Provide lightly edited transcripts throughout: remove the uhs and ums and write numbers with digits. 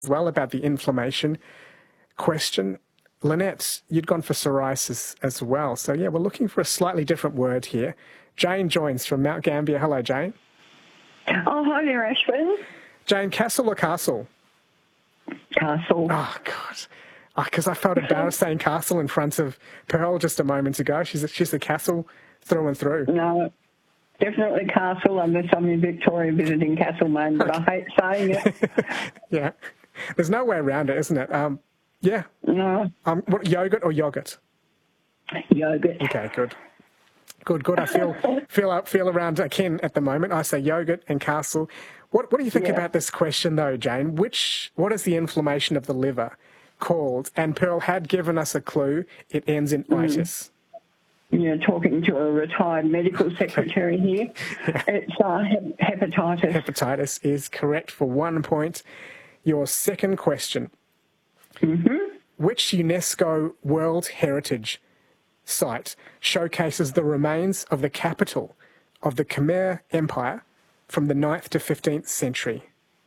as well about the inflammation question. Lynette, you'd gone for psoriasis as well. So, yeah, we're looking for a slightly different word here. Jane joins from Mount Gambier. Hello, Jane. Oh, hi there, Ashwin. Jane, castle or castle? Castle. Oh, God. Because I felt embarrassed saying castle in front of Pearl just a moment ago. She's the castle through and through. No, definitely castle, unless I'm in Victoria visiting Castlemaine, but I hate saying it. Yeah. There's no way around it, isn't it? Yeah. No. What, yogurt or yogurt? Yogurt. Okay, good. Good. I feel around akin at the moment. I say yogurt and castle. What do you think about this question, though, Jane? What is the inflammation of the liver called? And Pearl had given us a clue. It ends in itis. You're talking to a retired medical secretary here. Yeah. It's hepatitis. Hepatitis is correct for 1 point. Your second question. Which UNESCO World Heritage Site showcases the remains of the capital of the Khmer Empire from the 9th to 15th century?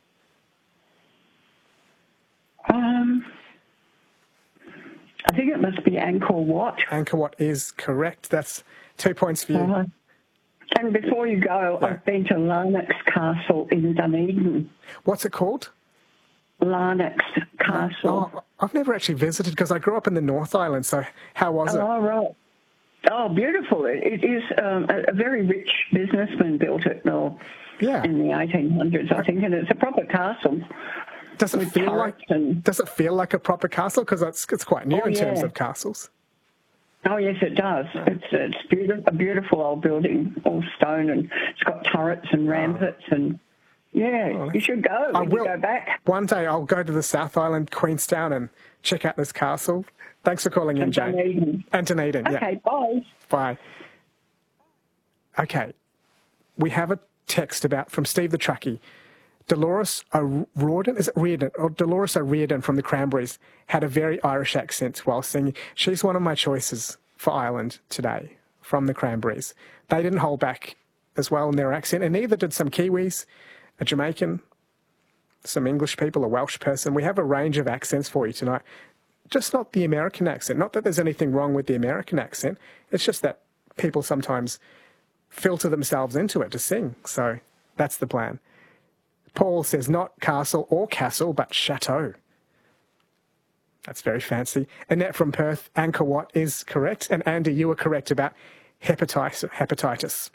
I think it must be Angkor Wat. Angkor Wat is correct. That's 2 points for you. And before you go, I've been to Larnax Castle in Dunedin. What's it called? Larnax Castle. Oh, I've never actually visited because I grew up in the North Island, so how was it? Oh, right. Oh, beautiful. It is a very rich businessman built it in the 1800s, I think, and it's a proper castle. Does it feel like a proper castle? Because it's quite new in terms of castles. Oh, yes, it does. It's a beautiful old building, all stone, and it's got turrets and ramparts and... Yeah, you should go when you go back. One day I'll go to the South Island, Queenstown, and check out this castle. Thanks for calling in, Jane. Dunedin. And Dunedin, Okay, bye. Bye. Okay, we have a text from Steve the Truckie. Dolores O'Riordan, is it Reardon? Or Dolores O'Riordan from the Cranberries had a very Irish accent while singing. She's one of my choices for Ireland today from the Cranberries. They didn't hold back as well in their accent, and neither did some Kiwis, a Jamaican, some English people, a Welsh person. We have a range of accents for you tonight. Just not the American accent. Not that there's anything wrong with the American accent. It's just that people sometimes filter themselves into it to sing. So that's the plan. Paul says not castle or castle, but chateau. That's very fancy. Annette from Perth, Angkor Wat is correct. And Andy, you were correct about hepatitis.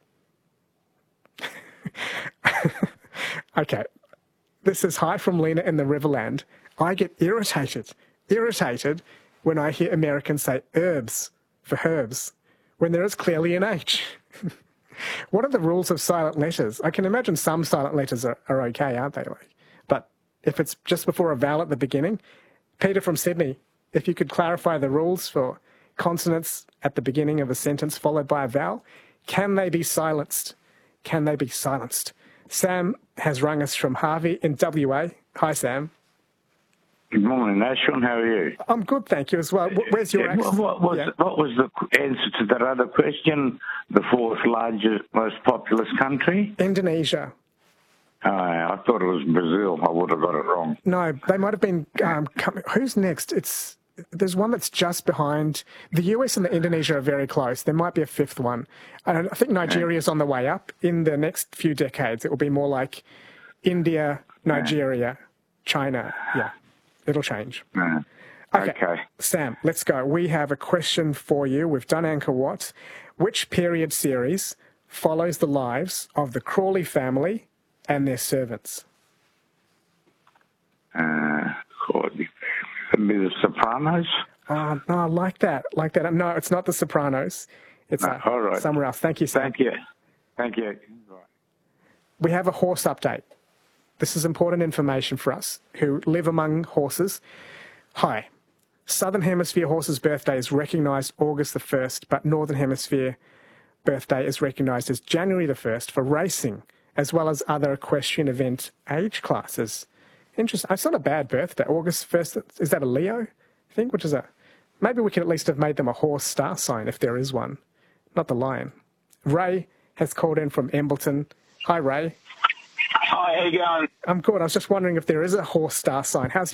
Okay. This is hi from Lena in the Riverland. I get irritated when I hear Americans say herbs for herbs when there is clearly an H. What are the rules of silent letters? I can imagine some silent letters are okay, aren't they? But if it's just before a vowel at the beginning, Peter from Sydney, if you could clarify the rules for consonants at the beginning of a sentence followed by a vowel, can they be silenced? Can they be silenced? Sam has rung us from Harvey in WA. Hi, Sam. Good morning, Ashwin. How are you? I'm good, thank you as well. Where's your accent? What was the answer to that other question? The fourth largest, most populous country? Indonesia. I thought it was Brazil. I would have got it wrong. No, they might have been... who's next? There's one that's just behind. The US and the Indonesia are very close. There might be a fifth one. And I think Nigeria's on the way up. In the next few decades, it will be more like India, Nigeria, China. Yeah, it'll change. Okay. Sam, let's go. We have a question for you. We've done Angkor Wat. Which period series follows the lives of the Crawley family and their servants? The Sopranos? No, I like that. No, it's not The Sopranos. It's all right. Somewhere else. Thank you, Sam. Thank you. We have a horse update. This is important information for us who live among horses. Hi. Southern Hemisphere horses' birthday is recognised August the 1st, but Northern Hemisphere birthday is recognised as January the 1st for racing, as well as other equestrian event age classes. Interesting. It's not a bad birthday. August 1st, is that a Leo? I think, which is maybe we could at least have made them a horse star sign if there is one, not the lion. Ray has called in from Embleton. Hi, Ray. Hi, how you going? I'm good. I was just wondering if there is a horse star sign. How's